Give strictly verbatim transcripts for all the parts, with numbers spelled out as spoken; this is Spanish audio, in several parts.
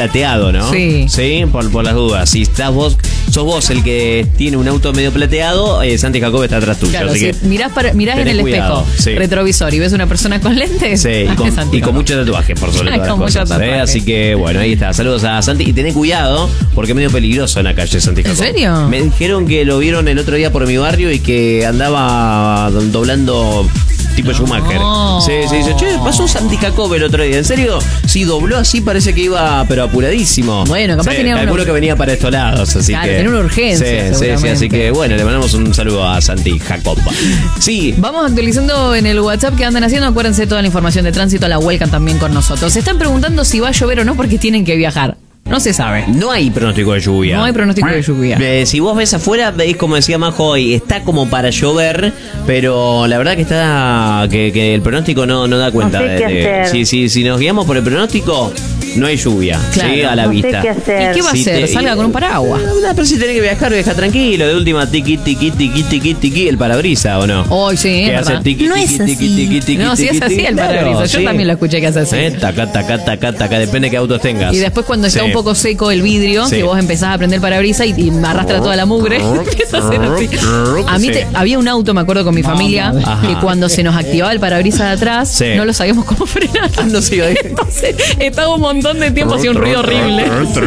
plateado, ¿no? Sí. Sí, por, por las dudas. Si estás vos, sos vos el que tiene un auto medio plateado, eh, Santi Jacob está atrás tuyo. Claro, así si que mirás, para, mirás en el cuidado, espejo sí. retrovisor y ves una persona con lentes. Sí, y con, y con mucho tatuaje, por sobre todas las cosas. ¿eh? Así que, bueno, ahí está. Saludos a Santi. Y tené cuidado, porque es medio peligroso en la calle, Santi Jacob. ¿En serio? Me dijeron que lo vieron el otro día por mi barrio y que andaba doblando tipo no. Schumacher. Sí, sí, dice, che, pasó Santi Jacob el otro día. ¿En serio? Sí, dobló así, parece que iba, pero apuradísimo. Bueno, capaz sí, tenía calculo una... que venía para estos lados, así claro, que... tenía una urgencia, Sí, sí, sí, así que, bueno, le mandamos un saludo a Santi Jacob. Sí. Vamos actualizando en el WhatsApp que andan haciendo. Acuérdense toda la información de tránsito, la vuelcan también con nosotros. Se están preguntando si va a llover o no porque tienen que viajar. No se sabe. No hay pronóstico de lluvia. No hay pronóstico de lluvia. Eh, si vos ves afuera, veis como decía Majo hoy, está como para llover, pero la verdad que está que, que el pronóstico no, no da cuenta. No sé de, qué de, hacer. si, si, si nos guiamos por el pronóstico, no hay lluvia. Claro. ¿sí? A la No vista. sé qué hacer. ¿Y qué va a Si hacer? te- Salga con un paraguas. No, pero si tenés que viajar, viaja tranquilo. De última, tiqui, tiqui, tiqui, tiqui, tiqui, el parabrisa, ¿o no? Hoy sí, es Que hace verdad. tiqui, No tiqui, es tiqui, así. tiqui, tiqui, No, si tiqui, es así tiqui, el claro, parabrisas. Yo sí. también lo escuché que hace así. Eh, Taca, taca, taca, taca, depende de qué autos tengas. Y después cuando está Sí. un poco seco el vidrio, Sí. que vos empezás a prender el parabrisas y, y arrastra toda la mugre, empieza a hacer así. A mí Sí. te- había un auto, me acuerdo con mi familia, Ajá. que cuando se nos activaba el parabrisas de atrás, Sí. no lo sabíamos cómo frenar. No se iba a ir. Entonces estaba un montón de tiempo hacía un ruido horrible.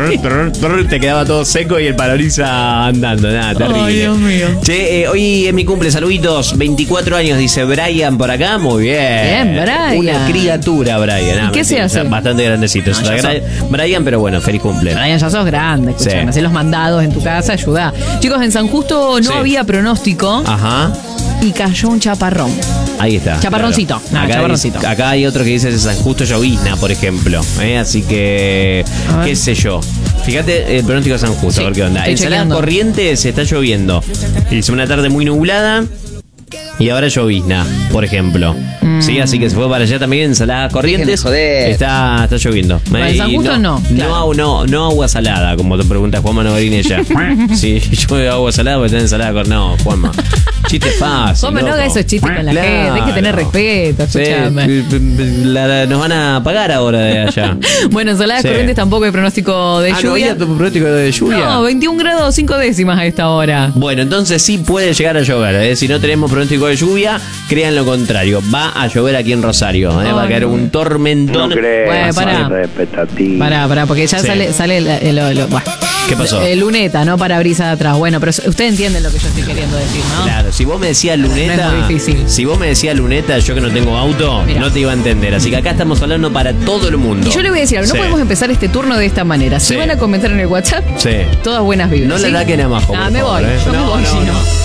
Te quedaba todo seco y el parabrisas andando, nada, terrible. Ay, Dios mío. Che, eh, hoy es mi cumple, saluditos, veinticuatro años, dice Brian por acá, muy bien. Bien, Brian. Una criatura, Brian. Ah, ¿Y qué se mentira, hace? Bastante grandecito. No, Es una ya gra- Brian, pero bueno, feliz cumple. Brian, ya sos grande, escuchame, Sí. hacés los mandados en tu casa, ayuda. Chicos, en San Justo no Sí. había pronóstico Ajá. y cayó un chaparrón. Ahí está. Chaparroncito. No, acá, chaparroncito. dice- acá hay otro que dice San Justo llovizna, por ejemplo. ¿eh? Así que, A ver. qué sé yo. Fíjate el pronóstico de San Justo, Sí, a ver qué onda. estoy En Salada chequeando. Corrientes está lloviendo. Hizo una tarde muy nublada y ahora llovizna, por ejemplo. Mm. Sí, así que se fue para allá también en Salada Corrientes. joder. Está, está lloviendo. Para Y San Justo no, claro. No, no, no agua salada, como te pregunta Juanma Novarinella. Sí, yo veo agua salada porque está en Salada Corrientes. No, Juanma. Chiste fácil. Juanma, no loco. haga esos chistes con la Claro. gente, hay que tener respeto, Sí, escuchame. la- la- nos van a pagar ahora de allá. Bueno, en Saladas Sí. Corrientes tampoco hay pronóstico de Ah, ¿no lluvia. había tu pronóstico de lluvia? No, veintiún grados cinco décimas a esta hora. Bueno, entonces sí puede llegar a llover. ¿eh? Si no tenemos pronóstico de lluvia, crean lo contrario. Va a llover aquí en Rosario. ¿eh? Va a Ay, caer no. un tormentón. No crees, Bueno, pará. expectativa. Pará, pará, porque ya Sí. sale, sale el, el- el- el- bueno. ¿Qué pasó? El luneta, ¿no? Para brisa de atrás. Bueno, pero ustedes entienden lo que yo estoy queriendo decir, ¿no? Claro, si vos me decías luneta, No es muy difícil. si vos me decías luneta, yo que no tengo auto, Mirá. no te iba a entender. Así que acá estamos hablando para todo el mundo. Y yo le voy a decir algo, no Sí. podemos empezar este turno de esta manera. Si Sí. van a comentar en el WhatsApp, Sí. todas buenas vibras. No ¿sí? la da que nada más, Ah, me voy, ¿eh? yo me No, voy, no, si no. no.